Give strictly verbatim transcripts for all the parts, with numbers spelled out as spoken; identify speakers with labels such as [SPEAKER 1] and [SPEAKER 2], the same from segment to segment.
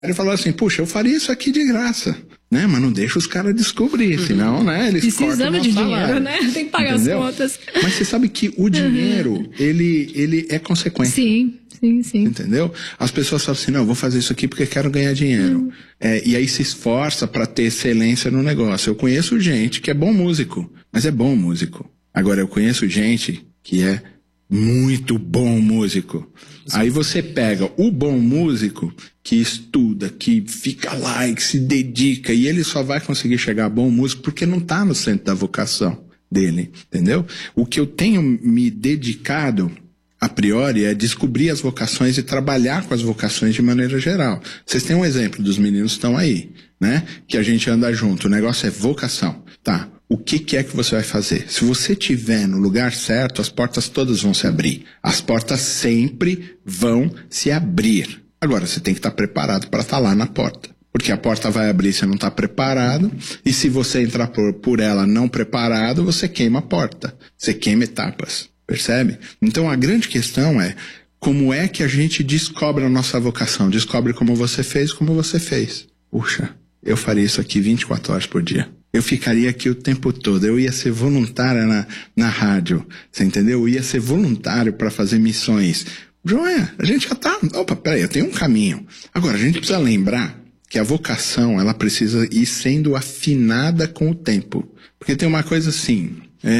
[SPEAKER 1] Ele falou assim, puxa, eu faria isso aqui de graça, né? Mas não deixa os caras descobrir, uhum. senão, né? Eles
[SPEAKER 2] precisamos de
[SPEAKER 1] salário,
[SPEAKER 2] dinheiro, né? Tem que pagar, entendeu? As contas.
[SPEAKER 1] Mas você sabe que o dinheiro, uhum. ele, ele é consequência.
[SPEAKER 2] Sim, sim, sim.
[SPEAKER 1] Entendeu? As pessoas falam assim, não, eu vou fazer isso aqui porque quero ganhar dinheiro. Uhum. É, e aí se esforça para ter excelência no negócio. Eu conheço gente que é bom músico, mas é bom músico. Agora, eu conheço gente que é muito bom músico. Aí você pega o bom músico que estuda, que fica lá e que se dedica, e ele só vai conseguir chegar a bom músico porque não está no centro da vocação dele, entendeu? O que eu tenho me dedicado, a priori, é descobrir as vocações e trabalhar com as vocações de maneira geral. Vocês têm um exemplo dos meninos que estão aí, né? Que a gente anda junto. O negócio é vocação. Tá. O que, que é que você vai fazer? Se você estiver no lugar certo, as portas todas vão se abrir. As portas sempre vão se abrir. Agora, você tem que estar preparado para estar lá na porta. Porque a porta vai abrir se você não está preparado. E se você entrar por, por ela não preparado, você queima a porta. Você queima etapas. Percebe? Então, a grande questão é como é que a gente descobre a nossa vocação. Descobre como você fez, como você fez. Puxa, eu faria isso aqui vinte e quatro horas por dia. Eu ficaria aqui o tempo todo, eu ia ser voluntária na, na rádio, você entendeu? Eu ia ser voluntário para fazer missões. Joia, a gente já tá... Opa, peraí, eu tenho um caminho. Agora, a gente precisa lembrar que a vocação, ela precisa ir sendo afinada com o tempo. Porque tem uma coisa assim,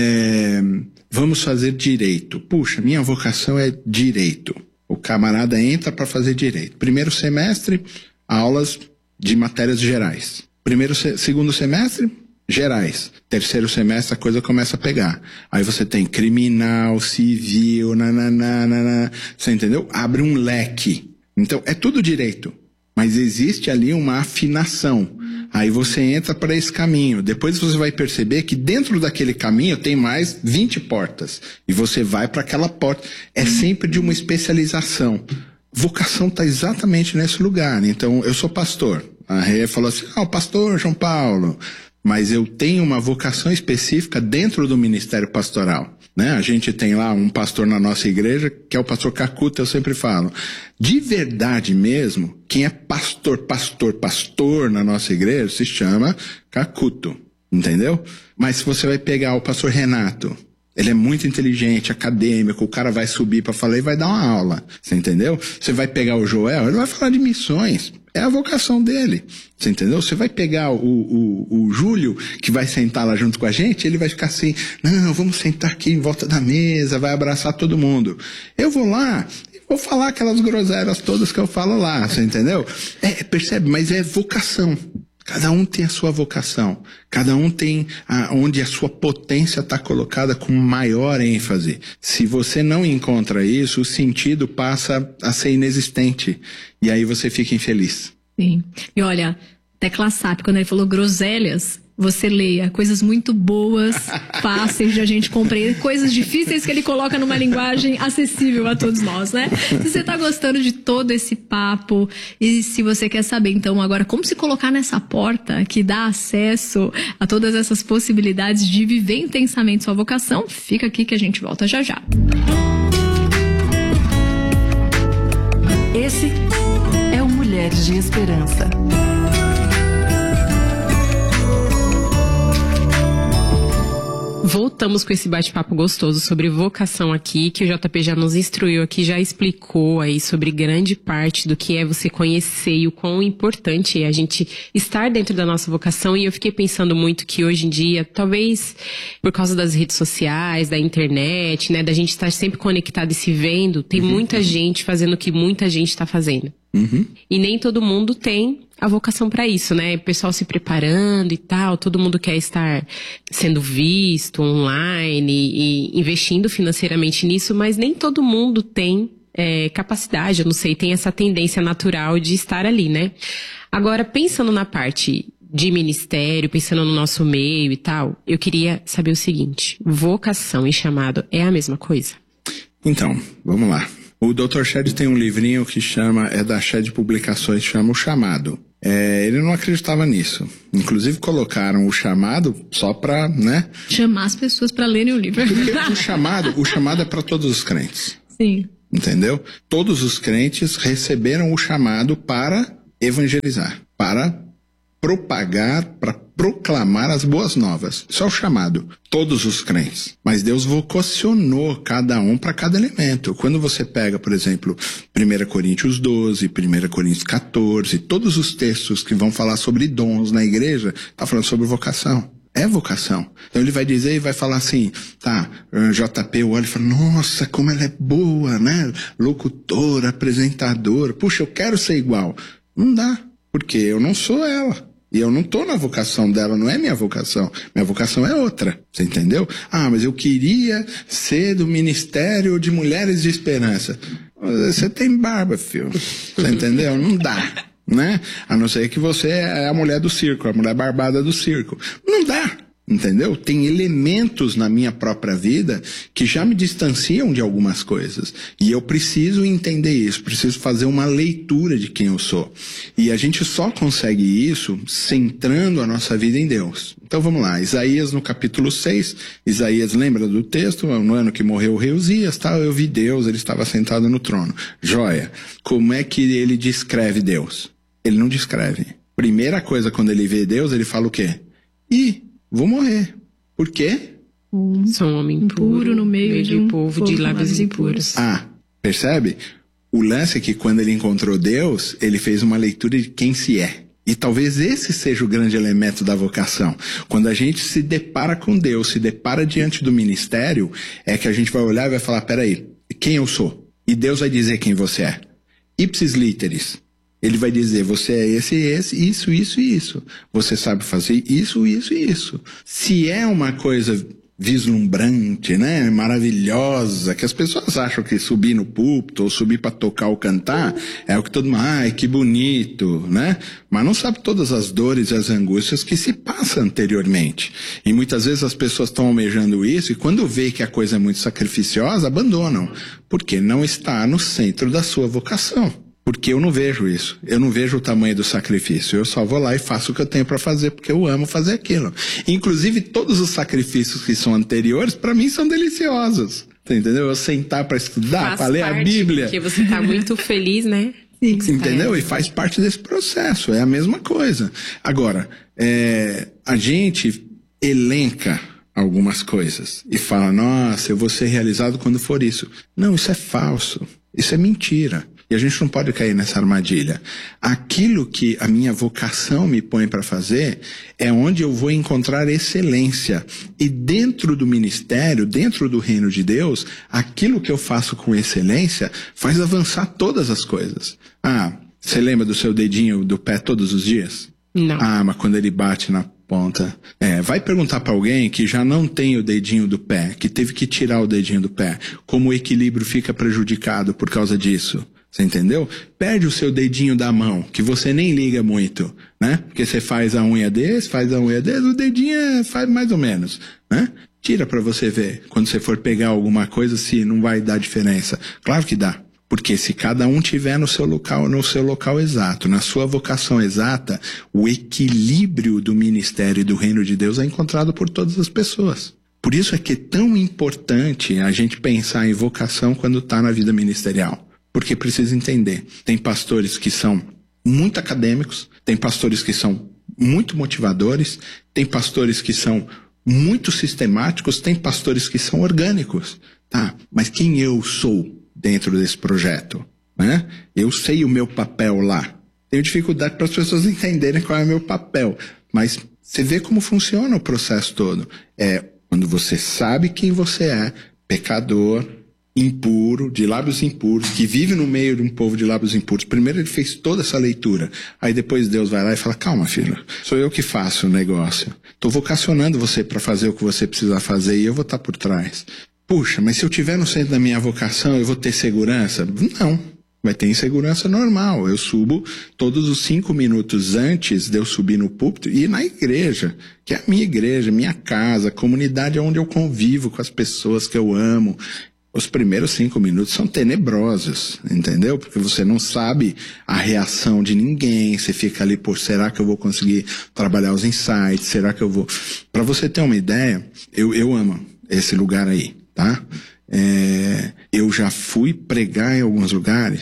[SPEAKER 1] é, vamos fazer direito. Puxa, minha vocação é direito. O camarada entra para fazer direito. Primeiro semestre, aulas de matérias gerais. Primeiro, segundo semestre, gerais. Terceiro semestre, a coisa começa a pegar. Aí você tem criminal, civil, nananana, você entendeu? Abre um leque. Então, é tudo direito. Mas existe ali uma afinação. Aí você entra para esse caminho. Depois você vai perceber que dentro daquele caminho tem mais vinte portas. E você vai para aquela porta. É sempre de uma especialização. Vocação está exatamente nesse lugar. Então, eu sou pastor. A Rê falou assim, ah, o pastor João Paulo, mas eu tenho uma vocação específica dentro do ministério pastoral, né? A gente tem lá um pastor na nossa igreja, que é o pastor Cacuta, eu sempre falo. De verdade mesmo, quem é pastor, pastor, pastor na nossa igreja se chama Cacuto, entendeu? Mas se você vai pegar o pastor Renato, ele é muito inteligente, acadêmico, o cara vai subir para falar e vai dar uma aula, você entendeu? Você vai pegar o Joel, ele vai falar de missões. É a vocação dele, você entendeu? Você vai pegar o, o, o Júlio, que vai sentar lá junto com a gente, ele vai ficar assim, não, vamos sentar aqui em volta da mesa, vai abraçar todo mundo. Eu vou lá e vou falar aquelas groselhas todas que eu falo lá, você entendeu? É, percebe? Mas é vocação. Cada um tem a sua vocação. Cada um tem a, onde a sua potência está colocada com maior ênfase. Se você não encontra isso, o sentido passa a ser inexistente. E aí você fica infeliz.
[SPEAKER 2] Sim. E olha, Tecla S A P, quando ele falou groselhas, você leia coisas muito boas, fáceis de a gente compreender, coisas difíceis que ele coloca numa linguagem acessível a todos nós, né? Se você tá gostando de todo esse papo e se você quer saber, então, agora, como se colocar nessa porta que dá acesso a todas essas possibilidades de viver intensamente sua vocação, fica aqui que a gente volta já já.
[SPEAKER 3] Esse é o Mulheres de Esperança.
[SPEAKER 4] Voltamos com esse bate-papo gostoso sobre vocação aqui, que o J P já nos instruiu aqui, já explicou aí sobre grande parte do que é você conhecer e o quão importante é a gente estar dentro da nossa vocação. E eu fiquei pensando muito que hoje em dia, talvez por causa das redes sociais, da internet, né, da gente estar sempre conectado e se vendo, tem muita gente fazendo o que muita gente está fazendo. Uhum. E nem todo mundo tem a vocação para isso, né? O pessoal se preparando e tal, todo mundo quer estar sendo visto online e investindo financeiramente nisso, mas nem todo mundo tem é, capacidade, eu não sei, tem essa tendência natural de estar ali, né? Agora, pensando na parte de ministério, pensando no nosso meio e tal, eu queria saber o seguinte, vocação e chamado é a mesma coisa?
[SPEAKER 1] Então, vamos lá. O doutor Shedd tem um livrinho que chama, é da Shedd Publicações, chama O Chamado. É, ele não acreditava nisso. Inclusive colocaram o chamado só pra, né?
[SPEAKER 2] Chamar as pessoas pra lerem o livro.
[SPEAKER 1] Porque o chamado, o chamado é pra todos os crentes.
[SPEAKER 2] Sim.
[SPEAKER 1] Entendeu? Todos os crentes receberam o chamado para evangelizar, para propagar, para proclamar as boas novas. Isso é o chamado. Todos os crentes. Mas Deus vocacionou cada um para cada elemento. Quando você pega, por exemplo, primeira Coríntios doze, primeira Coríntios catorze, todos os textos que vão falar sobre dons na igreja, está falando sobre vocação. É vocação. Então ele vai dizer e vai falar assim, tá, J P olha e fala, nossa, como ela é boa, né? Locutora, apresentadora. Puxa, eu quero ser igual. Não dá, porque eu não sou ela. E eu não tô na vocação dela, não é minha vocação. Minha vocação é outra, você entendeu? Ah, mas eu queria ser do Ministério de Mulheres de Esperança. Você tem barba, filho. Você entendeu? Não dá, né? A não ser que você é a mulher do circo, a mulher barbada do circo. Não dá. Entendeu? Tem elementos na minha própria vida que já me distanciam de algumas coisas. E eu preciso entender isso, preciso fazer uma leitura de quem eu sou. E a gente só consegue isso centrando a nossa vida em Deus. Então vamos lá, Isaías no capítulo seis, Isaías lembra do texto, no ano que morreu o rei Uzias, tal, eu vi Deus, ele estava sentado no trono. Joia, como é que ele descreve Deus? Ele não descreve. Primeira coisa, quando ele vê Deus, ele fala o quê? Ih, vou morrer. Por quê?
[SPEAKER 2] Um,
[SPEAKER 4] Sou um homem
[SPEAKER 2] impuro
[SPEAKER 4] puro
[SPEAKER 2] no meio, meio de um
[SPEAKER 4] povo de lábios impuros.
[SPEAKER 1] Ah, percebe? O lance é que quando ele encontrou Deus, ele fez uma leitura de quem se é. E talvez esse seja o grande elemento da vocação. Quando a gente se depara com Deus, se depara diante do ministério, é que a gente vai olhar e vai falar, peraí, quem eu sou? E Deus vai dizer quem você é. Ipsis literis. Ele vai dizer, você é esse, esse, isso, isso e isso. Você sabe fazer isso, isso e isso. Se é uma coisa vislumbrante, né, maravilhosa, que as pessoas acham que subir no púlpito ou subir para tocar ou cantar é o que todo mundo, ai, que bonito, né? Mas não sabe todas as dores e as angústias que se passam anteriormente. E muitas vezes as pessoas estão almejando isso e quando vê que a coisa é muito sacrificiosa, abandonam, porque não está no centro da sua vocação. Porque eu não vejo isso. Eu não vejo o tamanho do sacrifício. Eu só vou lá e faço o que eu tenho para fazer, porque eu amo fazer aquilo. Inclusive, todos os sacrifícios que são anteriores, para mim, são deliciosos. Você entendeu? Eu sentar para estudar, para ler a Bíblia.
[SPEAKER 4] Porque você tá muito feliz, né?
[SPEAKER 2] Sim.
[SPEAKER 1] Entendeu? E faz parte desse processo. É a mesma coisa. Agora, é, a gente elenca algumas coisas e fala, nossa, eu vou ser realizado quando for isso. Não, isso é falso. Isso é mentira. E a gente não pode cair nessa armadilha. Aquilo que a minha vocação me põe para fazer é onde eu vou encontrar excelência. E dentro do ministério, dentro do reino de Deus, aquilo que eu faço com excelência faz avançar todas as coisas. Ah, você lembra do seu dedinho do pé todos os dias?
[SPEAKER 4] Não.
[SPEAKER 1] Ah, mas quando ele bate na ponta. É, vai perguntar para alguém que já não tem o dedinho do pé, que teve que tirar o dedinho do pé, como o equilíbrio fica prejudicado por causa disso. Você entendeu? Perde o seu dedinho da mão, que você nem liga muito, né? Porque você faz a unha desse, faz a unha desse, o dedinho é, faz mais ou menos, né? Tira para você ver, quando você for pegar alguma coisa, se não vai dar diferença. Claro que dá. Porque se cada um tiver no seu local, no seu local exato, na sua vocação exata, o equilíbrio do ministério e do reino de Deus é encontrado por todas as pessoas. Por isso é que é tão importante a gente pensar em vocação quando está na vida ministerial. Porque precisa entender, tem pastores que são muito acadêmicos, tem pastores que são muito motivadores, tem pastores que são muito sistemáticos, tem pastores que são orgânicos, tá? Mas quem eu sou dentro desse projeto, né? Eu sei o meu papel lá. Tenho dificuldade para as pessoas entenderem qual é o meu papel, mas você vê como funciona o processo todo. É quando você sabe quem você é, pecador, impuro, de lábios impuros, que vive no meio de um povo de lábios impuros. Primeiro ele fez toda essa leitura, aí depois Deus vai lá e fala, calma filho, sou eu que faço o negócio, estou vocacionando você para fazer o que você precisa fazer e eu vou estar por trás. Puxa, mas se eu estiver no centro da minha vocação eu vou ter segurança? Não, vai ter insegurança normal. Eu subo todos os cinco minutos antes de eu subir no púlpito e ir na igreja, que é a minha igreja, minha casa, a comunidade onde eu convivo com as pessoas que eu amo. Os primeiros cinco minutos são tenebrosos, entendeu? Porque você não sabe a reação de ninguém, você fica ali, por será que eu vou conseguir trabalhar os insights? Será que eu vou... Para você ter uma ideia, eu, eu amo esse lugar aí, tá? É, eu já fui pregar em alguns lugares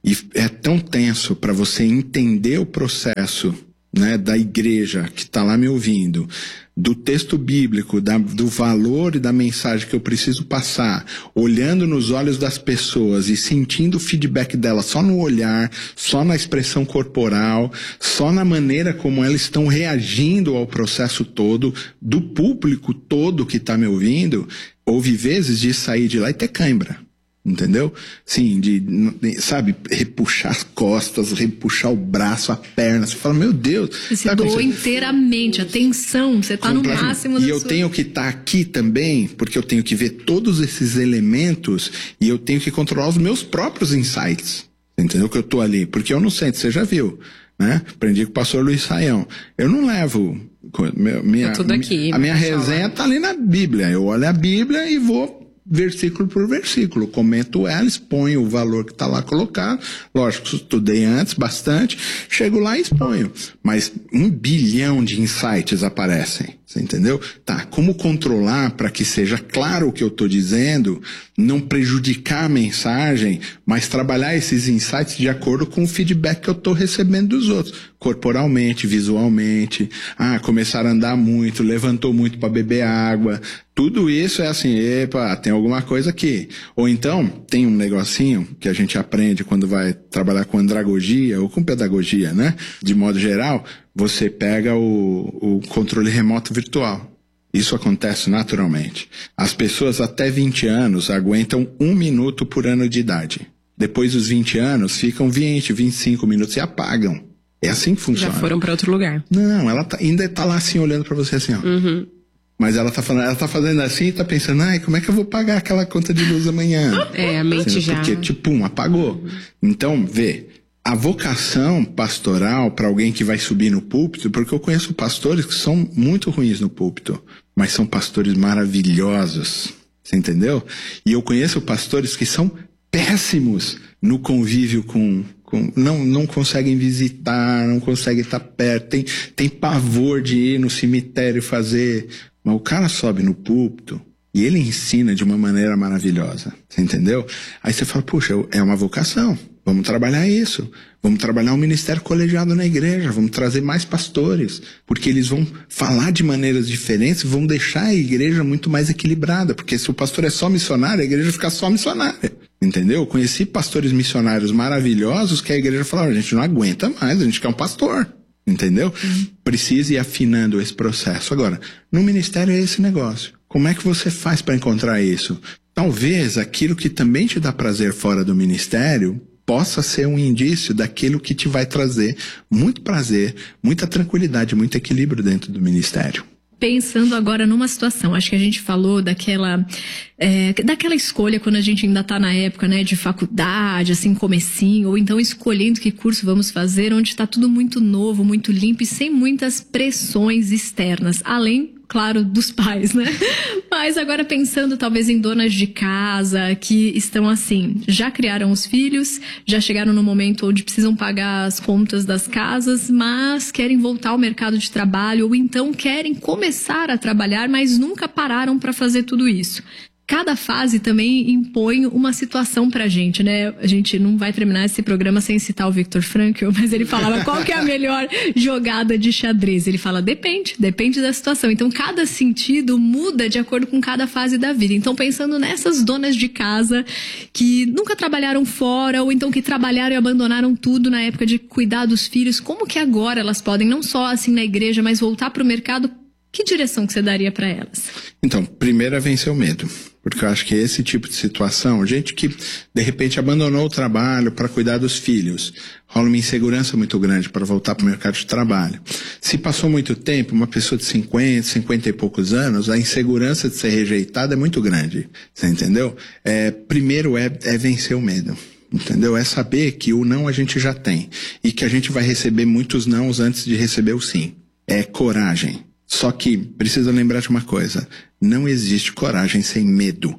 [SPEAKER 1] E é tão tenso para você entender o processo, né, da igreja que está lá me ouvindo, do texto bíblico, da, do valor e da mensagem que eu preciso passar, olhando nos olhos das pessoas e sentindo o feedback delas só no olhar, só na expressão corporal, só na maneira como elas estão reagindo ao processo todo, do público todo que está me ouvindo. Houve vezes de sair de lá e ter cãibra. Entendeu? Sim, de, sabe, repuxar as costas, repuxar o braço, a perna. Você fala, meu Deus.
[SPEAKER 2] Você tá doou inteiramente, a tensão, você tá no máximo da
[SPEAKER 1] E eu
[SPEAKER 2] sua...
[SPEAKER 1] tenho que estar tá aqui também, porque eu tenho que ver todos esses elementos e eu tenho que controlar os meus próprios insights. Entendeu? Que eu tô ali. Porque eu não sei, você já viu, né? Aprendi com o pastor Luiz Saião. Eu não levo... Minha,
[SPEAKER 4] tá tudo aqui,
[SPEAKER 1] a minha resenha tá ali na Bíblia. Eu olho a Bíblia e vou... versículo por versículo, comento ela, exponho o valor que está lá colocado, lógico, estudei antes bastante, chego lá e exponho, mas um bilhão de insights aparecem, você entendeu? Tá, como controlar para que seja claro o que eu estou dizendo, não prejudicar a mensagem, mas trabalhar esses insights de acordo com o feedback que eu estou recebendo dos outros, corporalmente, visualmente, ah, começaram a andar muito, levantou muito para beber água, tudo isso é assim, epa, tem alguma coisa aqui. Ou então, tem um negocinho que a gente aprende quando vai trabalhar com andragogia ou com pedagogia, né? De modo geral, você pega o, o controle remoto virtual. Isso acontece naturalmente. As pessoas até vinte anos aguentam um minuto por ano de idade. Depois dos vinte anos, ficam vinte, vinte e cinco minutos e apagam. É assim que funciona.
[SPEAKER 4] Já foram para outro lugar.
[SPEAKER 1] Não, ela tá, ainda tá lá assim, olhando para você assim, ó.
[SPEAKER 4] Uhum.
[SPEAKER 1] Mas ela tá falando, ela tá fazendo assim e tá pensando, ai, como é que eu vou pagar aquela conta de luz amanhã?
[SPEAKER 4] É, a mente
[SPEAKER 1] assim,
[SPEAKER 4] já...
[SPEAKER 1] Porque, tipo, um, apagou. Uhum. Então, vê, a vocação pastoral para alguém que vai subir no púlpito, porque eu conheço pastores que são muito ruins no púlpito, mas são pastores maravilhosos, você entendeu? E eu conheço pastores que são péssimos no convívio com... com não, não conseguem visitar, não conseguem estar perto, tem, tem pavor de ir no cemitério fazer... Mas o cara sobe no púlpito e ele ensina de uma maneira maravilhosa, você entendeu? Aí você fala, puxa, é uma vocação, vamos trabalhar isso, vamos trabalhar um ministério colegiado na igreja, vamos trazer mais pastores, porque eles vão falar de maneiras diferentes, vão deixar a igreja muito mais equilibrada, porque se o pastor é só missionário, a igreja fica só missionária, entendeu? Eu conheci pastores missionários maravilhosos que a igreja falou, a gente não aguenta mais, a gente quer um pastor. Entendeu? Uhum. Precisa ir afinando esse processo. Agora, no ministério é esse negócio. Como é que você faz para encontrar isso? Talvez aquilo que também te dá prazer fora do ministério possa ser um indício daquilo que te vai trazer muito prazer, muita tranquilidade, muito equilíbrio dentro do ministério.
[SPEAKER 2] Pensando agora numa situação, acho que a gente falou daquela, é, daquela escolha quando a gente ainda está na época, né, de faculdade, assim, comecinho, ou então escolhendo que curso vamos fazer, onde está tudo muito novo, muito limpo e sem muitas pressões externas, além, claro, dos pais, né? Mas agora pensando talvez em donas de casa que estão assim, já criaram os filhos, já chegaram no momento onde precisam pagar as contas das casas, mas querem voltar ao mercado de trabalho ou então querem começar a trabalhar, mas nunca pararam para fazer tudo isso. Cada fase também impõe uma situação pra gente, né? A gente não vai terminar esse programa sem citar o Viktor Frankl, mas ele falava qual que é a melhor jogada de xadrez. Ele fala, depende, depende da situação. Então, cada sentido muda de acordo com cada fase da vida. Então, pensando nessas donas de casa que nunca trabalharam fora, ou então que trabalharam e abandonaram tudo na época de cuidar dos filhos, como que agora elas podem, não só assim na igreja, mas voltar pro mercado? Que direção que você daria para elas?
[SPEAKER 1] Então, primeiro é vencer o medo. Porque eu acho que esse tipo de situação, gente que de repente abandonou o trabalho para cuidar dos filhos, rola uma insegurança muito grande para voltar para o mercado de trabalho. Se passou muito tempo, uma pessoa de cinquenta, cinquenta e poucos anos, a insegurança de ser rejeitada é muito grande. Você entendeu? É, primeiro é, é vencer o medo. Entendeu? É saber que o não a gente já tem e que a gente vai receber muitos nãos antes de receber o sim. É coragem. Só que precisa lembrar de uma coisa, não existe coragem sem medo.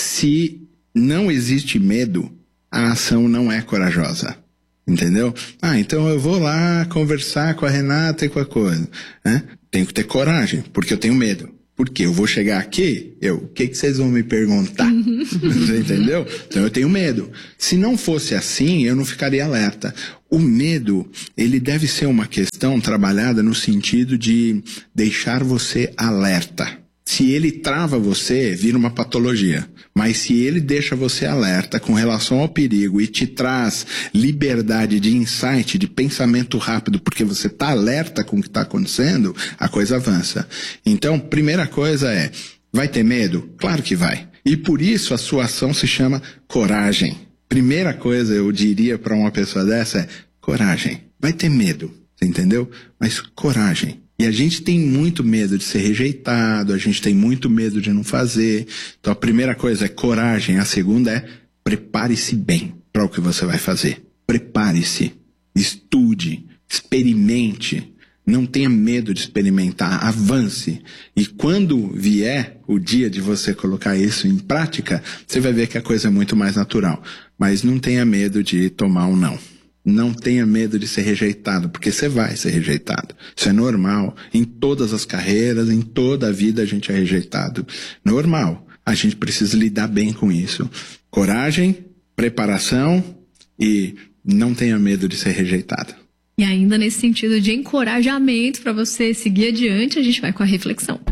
[SPEAKER 1] Se não existe medo, a ação não é corajosa. Entendeu? Ah, então eu vou lá conversar com a Renata e com a coisa. Né? Tenho que ter coragem, porque eu tenho medo. Porque eu vou chegar aqui, eu, o que, que vocês vão me perguntar? Você entendeu? Então eu tenho medo. Se não fosse assim, eu não ficaria alerta. O medo, ele deve ser uma questão trabalhada no sentido de deixar você alerta. Se ele trava você, vira uma patologia. Mas se ele deixa você alerta com relação ao perigo e te traz liberdade de insight, de pensamento rápido, porque você está alerta com o que está acontecendo, a coisa avança. Então, primeira coisa é, vai ter medo? Claro que vai. E por isso a sua ação se chama coragem. Primeira coisa eu diria para uma pessoa dessa é coragem. Vai ter medo, você entendeu? Mas coragem. E a gente tem muito medo de ser rejeitado, a gente tem muito medo de não fazer. Então a primeira coisa é coragem, a segunda é prepare-se bem para o que você vai fazer. Prepare-se, estude, experimente, não tenha medo de experimentar, avance. E quando vier o dia de você colocar isso em prática, você vai ver que a coisa é muito mais natural. Mas não tenha medo de tomar um não. Não tenha medo de ser rejeitado, porque você vai ser rejeitado. Isso é normal. Em todas as carreiras, em toda a vida a gente é rejeitado. Normal. A gente precisa lidar bem com isso. Coragem, preparação e não tenha medo de ser rejeitado.
[SPEAKER 2] E ainda nesse sentido de encorajamento para você seguir adiante, a gente vai com a reflexão.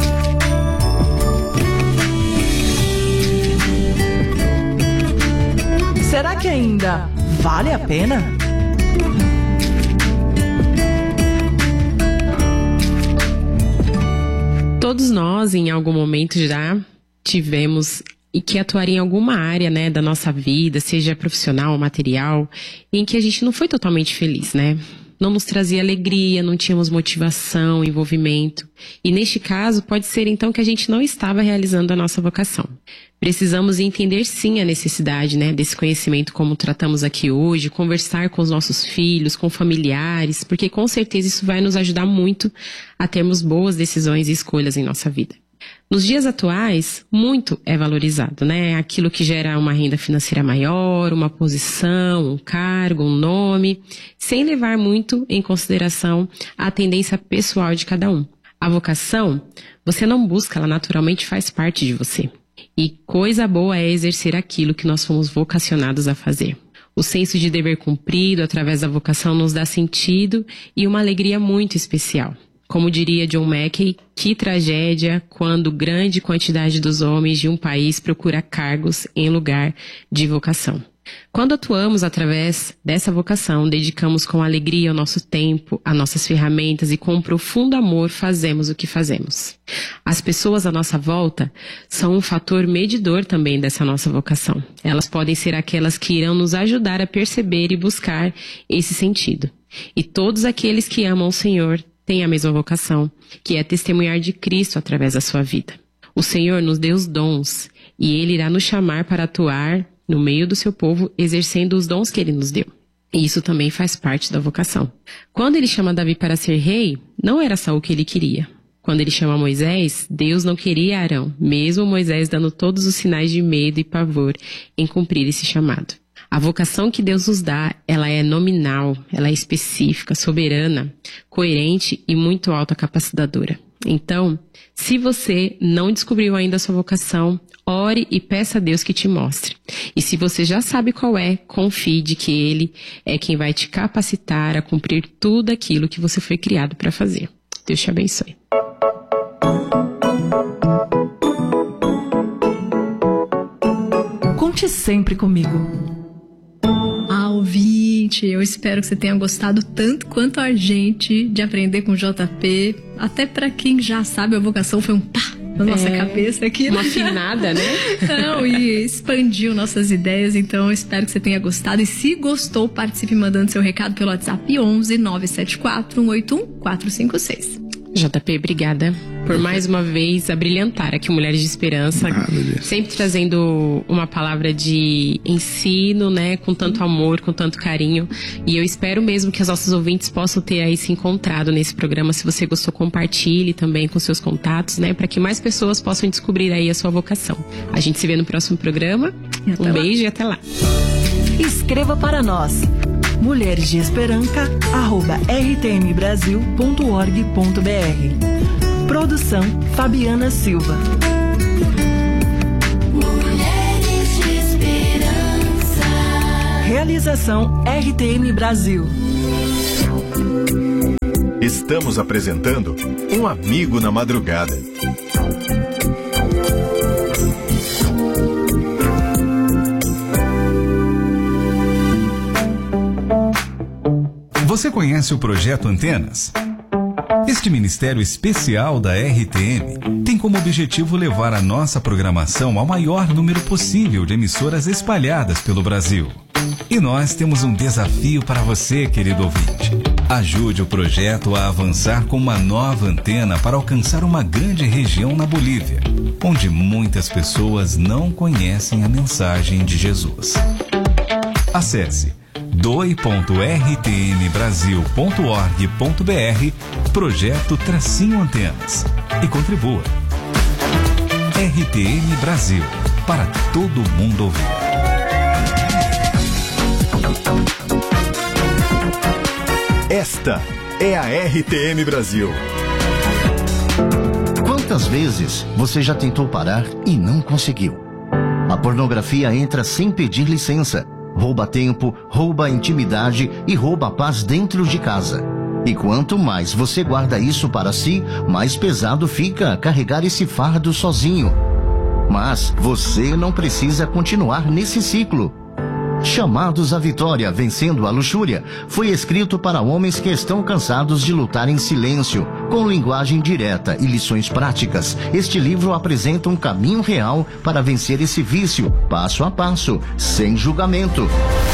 [SPEAKER 3] Será que ainda vale a pena?
[SPEAKER 4] Todos nós, em algum momento, já tivemos e que atuar em alguma área, né, da nossa vida, seja profissional ou material, em que a gente não foi totalmente feliz, né? Não nos trazia alegria, não tínhamos motivação, envolvimento. E neste caso, pode ser então que a gente não estava realizando a nossa vocação. Precisamos entender sim a necessidade, né, desse conhecimento como tratamos aqui hoje, conversar com os nossos filhos, com familiares, porque com certeza isso vai nos ajudar muito a termos boas decisões e escolhas em nossa vida. Nos dias atuais, muito é valorizado, né? Aquilo que gera uma renda financeira maior, uma posição, um cargo, um nome, sem levar muito em consideração a tendência pessoal de cada um. A vocação, você não busca, ela naturalmente faz parte de você. E coisa boa é exercer aquilo que nós fomos vocacionados a fazer. O senso de dever cumprido através da vocação nos dá sentido e uma alegria muito especial. Como diria John Mackey, que tragédia quando grande quantidade dos homens de um país procura cargos em lugar de vocação. Quando atuamos através dessa vocação, dedicamos com alegria o nosso tempo, as nossas ferramentas e com profundo amor fazemos o que fazemos. As pessoas à nossa volta são um fator medidor também dessa nossa vocação. Elas podem ser aquelas que irão nos ajudar a perceber e buscar esse sentido. E todos aqueles que amam o Senhor têm a mesma vocação, que é testemunhar de Cristo através da sua vida. O Senhor nos deu os dons e Ele irá nos chamar para atuar no meio do seu povo, exercendo os dons que Ele nos deu. E isso também faz parte da vocação. Quando Ele chama Davi para ser rei, não era Saul que Ele queria. Quando Ele chama Moisés, Deus não queria Arão, mesmo Moisés dando todos os sinais de medo e pavor em cumprir esse chamado. A vocação que Deus nos dá, ela é nominal, ela é específica, soberana, coerente e muito autocapacitadora. Então, se você não descobriu ainda a sua vocação, ore e peça a Deus que te mostre. E se você já sabe qual é, confie de que Ele é quem vai te capacitar a cumprir tudo aquilo que você foi criado para fazer. Deus te abençoe.
[SPEAKER 3] Conte sempre comigo.
[SPEAKER 2] Ah, ouvinte, eu espero que você tenha gostado tanto quanto a gente de aprender com o J P. Até pra quem já sabe, a vocação foi um pá na nossa
[SPEAKER 4] é,
[SPEAKER 2] cabeça aqui.
[SPEAKER 4] Uma afinada, né?
[SPEAKER 2] Não, e expandiu nossas ideias. Então, eu espero que você tenha gostado. E se gostou, participe mandando seu recado pelo WhatsApp onze nove sete quatro um oito um quatro cinco seis.
[SPEAKER 4] J P, obrigada por mais uma vez abrilhantar aqui o Mulheres de Esperança,
[SPEAKER 1] ah,
[SPEAKER 4] sempre trazendo uma palavra de ensino, né, com tanto amor, com tanto carinho, e eu espero mesmo que os nossos ouvintes possam ter aí se encontrado nesse programa. Se você gostou, compartilhe também com seus contatos, né, para que mais pessoas possam descobrir aí a sua vocação. A gente se vê no próximo programa, um lá. Beijo e até lá.
[SPEAKER 3] Escreva para nós, mulheres de esperança arroba r t m brasil ponto org ponto b r. Produção Fabiana Silva.
[SPEAKER 5] Mulheres de Esperança.
[SPEAKER 3] Realização R T M Brasil.
[SPEAKER 6] Estamos apresentando Um Amigo na Madrugada.
[SPEAKER 7] Você conhece o Projeto Antenas? Este ministério especial da R T M tem como objetivo levar a nossa programação ao maior número possível de emissoras espalhadas pelo Brasil. E nós temos um desafio para você, querido ouvinte. Ajude o projeto a avançar com uma nova antena para alcançar uma grande região na Bolívia, onde muitas pessoas não conhecem a mensagem de Jesus. Acesse doe ponto r t m brasil ponto org ponto b r Projeto Tracinho Antenas e contribua. R T M Brasil, para todo mundo ouvir.
[SPEAKER 6] Esta é a R T M Brasil.
[SPEAKER 8] Quantas vezes você já tentou parar e não conseguiu? A pornografia entra sem pedir licença. Rouba tempo, rouba a intimidade e rouba a paz dentro de casa. E quanto mais você guarda isso para si, mais pesado fica carregar esse fardo sozinho. Mas você não precisa continuar nesse ciclo. Chamados à Vitória, Vencendo a Luxúria, foi escrito para homens que estão cansados de lutar em silêncio. Com linguagem direta e lições práticas, este livro apresenta um caminho real para vencer esse vício, passo a passo, sem julgamento.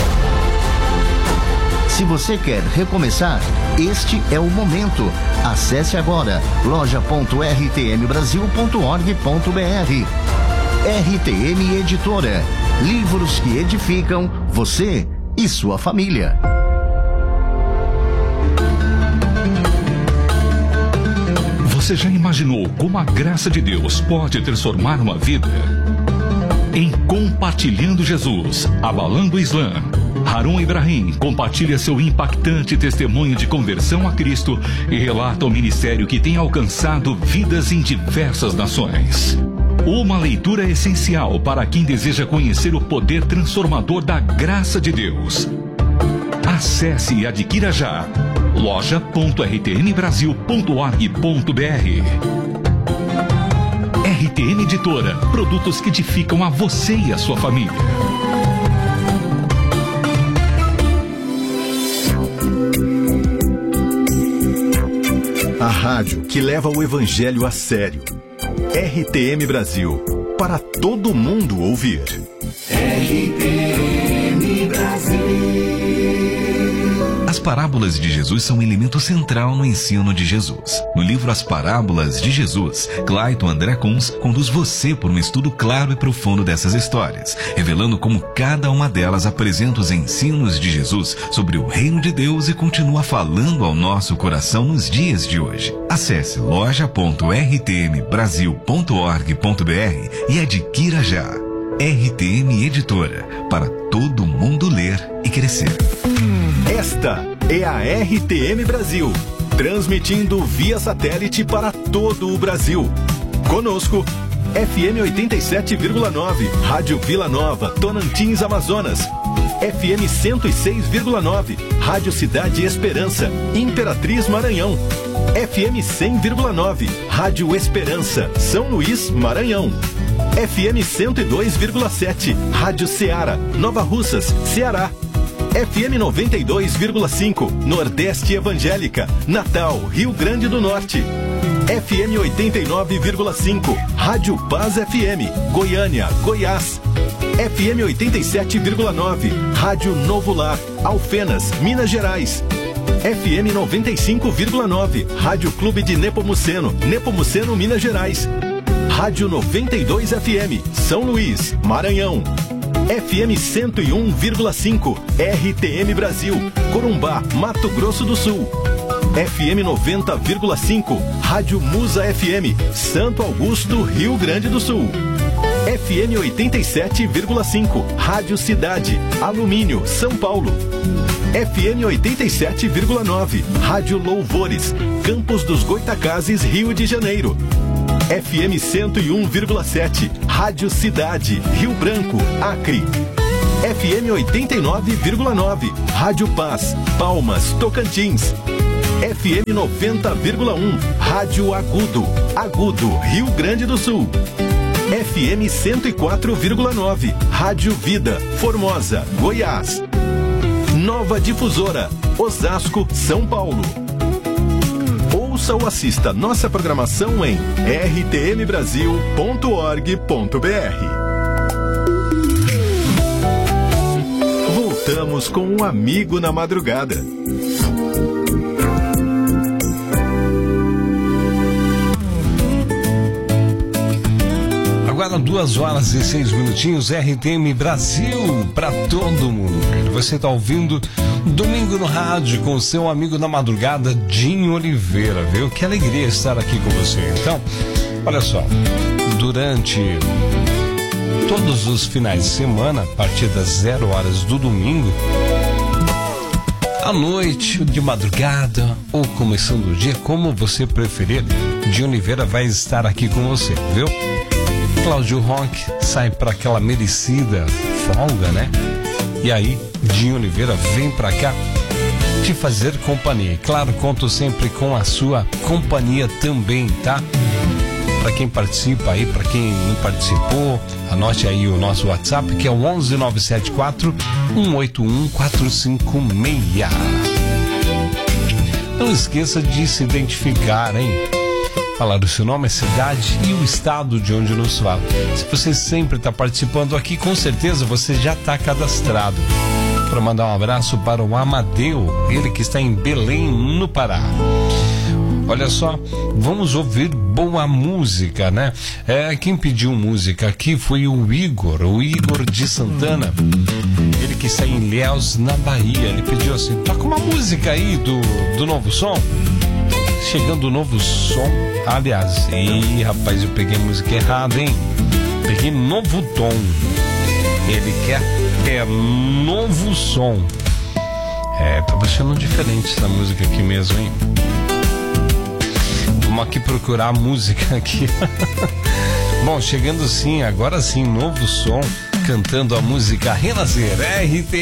[SPEAKER 8] Se você quer recomeçar, este é o momento. Acesse agora loja ponto r t m brasil ponto org ponto b r. R T M Editora. Livros que edificam você e sua família.
[SPEAKER 9] Você já imaginou como a graça de Deus pode transformar uma vida? Em Compartilhando Jesus, Abalando o Islã, Harun Ibrahim compartilha seu impactante testemunho de conversão a Cristo e relata o ministério que tem alcançado vidas em diversas nações. Uma leitura essencial para quem deseja conhecer o poder transformador da graça de Deus. Acesse e adquira já loja ponto r t m brasil ponto org ponto b r. R T M Editora, produtos que edificam a você e a sua família.
[SPEAKER 6] A rádio que leva o evangelho a sério. R T M Brasil, para todo mundo ouvir.
[SPEAKER 5] R T M Brasil.
[SPEAKER 7] As parábolas de Jesus são um elemento central no ensino de Jesus. No livro As Parábolas de Jesus, Clayton André Kunz conduz você por um estudo claro e profundo dessas histórias, revelando como cada uma delas apresenta os ensinos de Jesus sobre o reino de Deus e continua falando ao nosso coração nos dias de hoje. Acesse loja ponto r t m brasil ponto org ponto b r e adquira já. R T M Editora, para todo mundo ler e crescer.
[SPEAKER 6] Esta é a R T M Brasil, transmitindo via satélite para todo o Brasil. Conosco, F M oitenta e sete vírgula nove, Rádio Vila Nova, Tonantins, Amazonas. F M cento e seis vírgula nove, Rádio Cidade Esperança, Imperatriz, Maranhão. F M cem vírgula nove, Rádio Esperança, São Luís, Maranhão. F M cento e dois vírgula sete, Rádio Ceará, Nova Russas, Ceará. F M noventa e dois vírgula cinco, Nordeste Evangélica, Natal, Rio Grande do Norte. F M oitenta e nove vírgula cinco, Rádio Paz F M, Goiânia, Goiás. F M oitenta e sete vírgula nove, Rádio Novo Lar, Alfenas, Minas Gerais. F M noventa e cinco vírgula nove, Rádio Clube de Nepomuceno, Nepomuceno, Minas Gerais. Rádio noventa e dois F M, São Luís, Maranhão. F M cento e um vírgula cinco, R T M Brasil, Corumbá, Mato Grosso do Sul. F M noventa vírgula cinco, Rádio Musa F M, Santo Augusto, Rio Grande do Sul. F M oitenta e sete vírgula cinco, Rádio Cidade, Alumínio, São Paulo. F M oitenta e sete vírgula nove, Rádio Louvores, Campos dos Goitacazes, Rio de Janeiro. F M cento e um vírgula sete, Rádio Cidade, Rio Branco, Acre. F M oitenta e nove vírgula nove, Rádio Paz, Palmas, Tocantins. F M noventa vírgula um, Rádio Agudo, Agudo, Rio Grande do Sul. F M cento e quatro vírgula nove, Rádio Vida, Formosa, Goiás. Nova Difusora, Osasco, São Paulo. Ouça ou assista nossa programação em r t m brasil ponto org ponto b r. Voltamos com um amigo na madrugada.
[SPEAKER 10] Agora duas horas e seis minutinhos, R T M Brasil para todo mundo. Você está ouvindo Domingo no Rádio com o seu amigo na madrugada, Dinho Oliveira, viu? Que alegria estar aqui com você. Então, olha só, durante todos os finais de semana, a partir das zero horas do domingo, à noite, de madrugada ou começando o dia, como você preferir, Dinho Oliveira vai estar aqui com você, viu? Cláudio Roque sai para aquela merecida folga, né? E aí, Dinho Oliveira vem para cá te fazer companhia. E claro, conto sempre com a sua companhia também, tá? Para quem participa aí, para quem não participou, anote aí o nosso WhatsApp, que é o onze nove sete quatro, um oito um, quatro cinco seis. Não esqueça de se identificar, hein? Falar o seu nome, a cidade e o estado de onde nos fala. Se você sempre está participando aqui, com certeza você já está cadastrado. Para mandar um abraço para o Amadeu, ele que está em Belém, no Pará. Olha só, vamos ouvir boa música, né? É, quem pediu música aqui foi o Igor, o Igor de Santana. Ele que está em Ilhéus, na Bahia. Ele pediu assim, toca uma música aí do, do novo som. Chegando o novo som. Aliás, ih, rapaz, eu peguei a música errada, hein? Peguei novo tom. Ele quer é novo som. É, tá achando diferente essa música aqui mesmo, hein? Vamos aqui procurar a música aqui. Bom, chegando sim, agora sim, novo som, cantando a música Renascer, R T